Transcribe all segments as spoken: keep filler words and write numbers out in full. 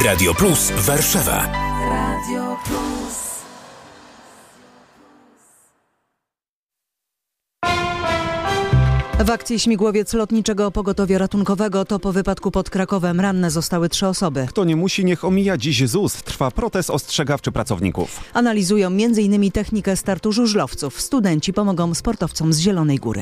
Radio Plus Warszawa. Radio Plus. W akcji śmigłowiec Lotniczego Pogotowia Ratunkowego to po wypadku pod Krakowem ranne zostały trzy osoby. Kto nie musi, niech omija. Dziś Z U S. Trwa protest ostrzegawczy pracowników. Analizują między innymi technikę startu żużlowców. Studenci pomogą sportowcom z Zielonej Góry.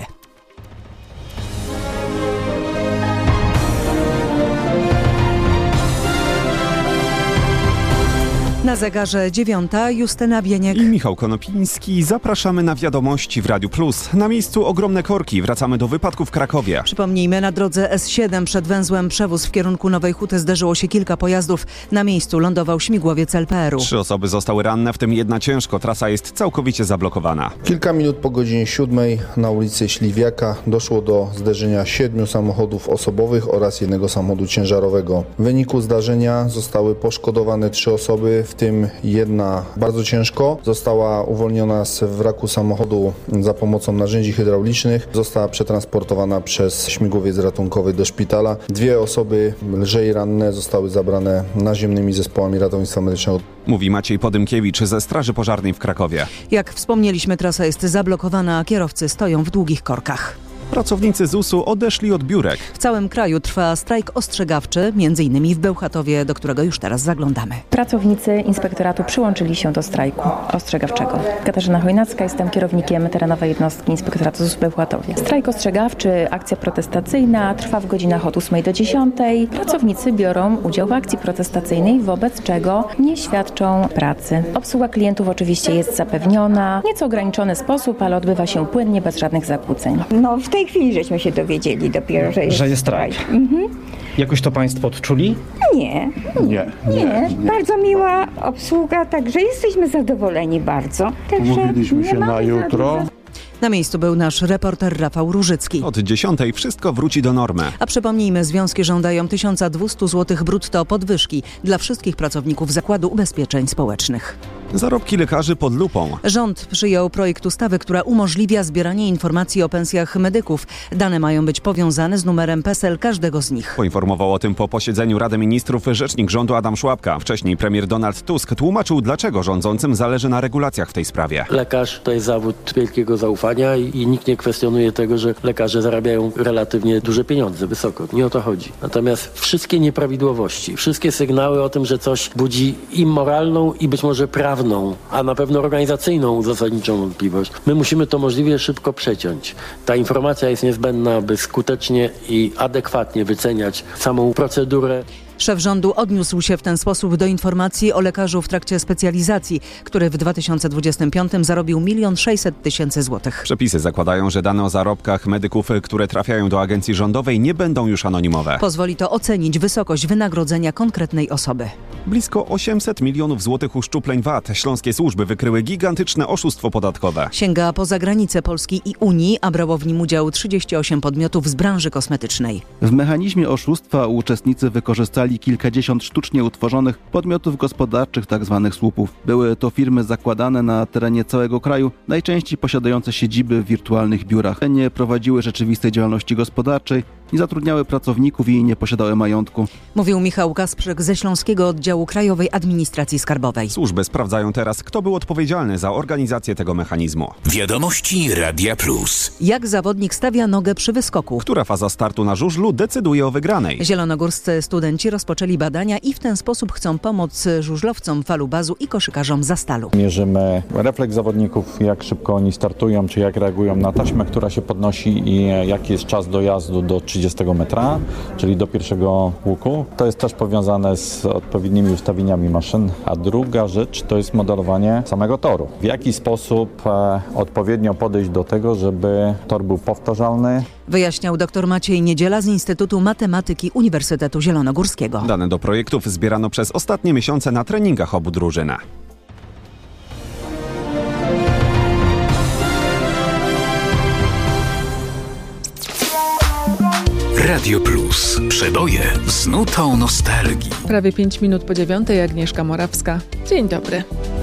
Na zegarze dziewiąta, Justyna Bieniek i Michał Konopiński. Zapraszamy na wiadomości w Radiu Plus. Na miejscu ogromne korki. Wracamy do wypadku w Krakowie. Przypomnijmy, na drodze S siedem przed węzłem Przewóz w kierunku Nowej Huty zderzyło się kilka pojazdów. Na miejscu lądował śmigłowiec L P R u. Trzy osoby zostały ranne, w tym jedna ciężko. Trasa jest całkowicie zablokowana. Kilka minut po godzinie siódmej na ulicy Śliwiaka doszło do zderzenia siedmiu samochodów osobowych oraz jednego samochodu ciężarowego. W wyniku zdarzenia zostały poszkodowane trzy osoby, w tym jedna bardzo ciężko. Została uwolniona z wraku samochodu za pomocą narzędzi hydraulicznych. Została przetransportowana przez śmigłowiec ratunkowy do szpitala. Dwie osoby lżej ranne zostały zabrane naziemnymi zespołami ratownictwa medycznego. Mówi Maciej Podymkiewicz ze Straży Pożarnej w Krakowie. Jak wspomnieliśmy, trasa jest zablokowana, a kierowcy stoją w długich korkach. Pracownicy Z U S u odeszli od biurek. W całym kraju trwa strajk ostrzegawczy, między innymi w Bełchatowie, do którego już teraz zaglądamy. Pracownicy inspektoratu przyłączyli się do strajku ostrzegawczego. Katarzyna Chojnacka, jestem kierownikiem terenowej jednostki inspektoratu Z U S w Bełchatowie. Strajk ostrzegawczy, akcja protestacyjna trwa w godzinach od ósmej do dziesiątej. Pracownicy biorą udział w akcji protestacyjnej, wobec czego nie świadczą pracy. Obsługa klientów oczywiście jest zapewniona, w nieco ograniczony sposób, ale odbywa się płynnie, bez żadnych zakłóceń. No w tej chwili żeśmy się dowiedzieli dopiero, że jest, że jest strajk. Mhm. Jakoś to państwo odczuli? Nie, nie, nie, nie. Bardzo miła obsługa, także jesteśmy zadowoleni bardzo. Umówiliśmy się na jutro. Na miejscu był nasz reporter Rafał Różycki. Od dziesiątej wszystko wróci do normy. A przypomnijmy, związki żądają tysiąc dwieście złotych brutto podwyżki dla wszystkich pracowników Zakładu Ubezpieczeń Społecznych. Zarobki lekarzy pod lupą. Rząd przyjął projekt ustawy, która umożliwia zbieranie informacji o pensjach medyków. Dane mają być powiązane z numerem P E S E L każdego z nich. Poinformował o tym po posiedzeniu Rady Ministrów rzecznik rządu Adam Szłapka. Wcześniej premier Donald Tusk tłumaczył, dlaczego rządzącym zależy na regulacjach w tej sprawie. Lekarz to jest zawód wielkiego zaufania i, i nikt nie kwestionuje tego, że lekarze zarabiają relatywnie duże pieniądze, wysoko. Nie o to chodzi. Natomiast wszystkie nieprawidłowości, wszystkie sygnały o tym, że coś budzi i moralną i być może prawną, a na pewno organizacyjną zasadniczą wątpliwość. My musimy to możliwie szybko przeciąć. Ta informacja jest niezbędna, aby skutecznie i adekwatnie wyceniać samą procedurę. Szef rządu odniósł się w ten sposób do informacji o lekarzu w trakcie specjalizacji, który w dwa tysiące dwudziestym piątym zarobił milion sześćset tysięcy złotych. Przepisy zakładają, że dane o zarobkach medyków, które trafiają do agencji rządowej, nie będą już anonimowe. Pozwoli to ocenić wysokość wynagrodzenia konkretnej osoby. Blisko osiemset milionów złotych uszczupleń V A T. Śląskie służby wykryły gigantyczne oszustwo podatkowe. Sięga poza granice Polski i Unii, a brało w nim udział trzydzieści osiem podmiotów z branży kosmetycznej. W mechanizmie oszustwa uczestnicy wykorzystali kilkadziesiąt sztucznie utworzonych podmiotów gospodarczych, tzw. słupów. Były to firmy zakładane na terenie całego kraju, najczęściej posiadające siedziby w wirtualnych biurach. Te nie prowadziły rzeczywistej działalności gospodarczej, nie zatrudniały pracowników i nie posiadały majątku. Mówił Michał Kasprzyk ze Śląskiego Oddziału Krajowej Administracji Skarbowej. Służby sprawdzają teraz, kto był odpowiedzialny za organizację tego mechanizmu. Wiadomości Radia Plus. Jak zawodnik stawia nogę przy wyskoku? Która faza startu na żużlu decyduje o wygranej? Zielonogórscy studenci rozpoczęli badania i w ten sposób chcą pomóc żużlowcom falubazu i koszykarzom Zastalu. Mierzymy refleks zawodników, jak szybko oni startują, czy jak reagują na taśmę, która się podnosi i jaki jest czas dojazdu do trzydziestego metra, czyli do pierwszego łuku. To jest też powiązane z odpowiednimi ustawieniami maszyn. A druga rzecz to jest modelowanie samego toru. W jaki sposób e, odpowiednio podejść do tego, żeby tor był powtarzalny. Wyjaśniał dr Maciej Niedziela z Instytutu Matematyki Uniwersytetu Zielonogórskiego. Dane do projektów zbierano przez ostatnie miesiące na treningach obu drużyn. Radio Plus. Przeboje z nutą nostalgii. Prawie pięć minut po dziewiątej, Agnieszka Morawska. Dzień dobry.